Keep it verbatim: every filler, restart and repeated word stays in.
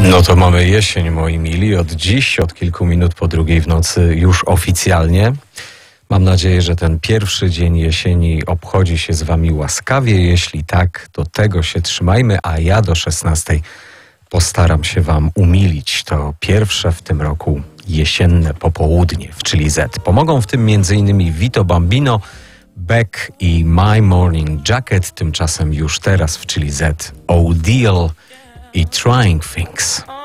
No to mamy jesień, moi mili. Od dziś, od kilku minut po drugiej w nocy już oficjalnie. Mam nadzieję, że ten pierwszy dzień jesieni obchodzi się z wami łaskawie. Jeśli tak, to tego się trzymajmy, a ja do szesnastej postaram się wam umilić to pierwsze w tym roku jesienne popołudnie w Chili Z. Pomogą w tym m.in. Vito Bambino, Beck i My Morning Jacket. Tymczasem już teraz w Chili Z O'Deal i Trying Things.